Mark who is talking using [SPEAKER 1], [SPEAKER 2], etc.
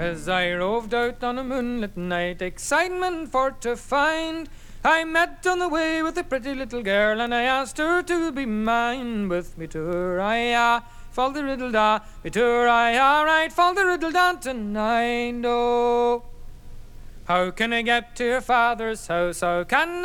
[SPEAKER 1] As I roved out on a moonlit night, excitement for to find, I met on the way with a pretty little girl, and I asked her to be mine. With me to her, fall the riddle da, me to her, right, fall the riddle da tonight. Oh, how can I get to your father's house? How can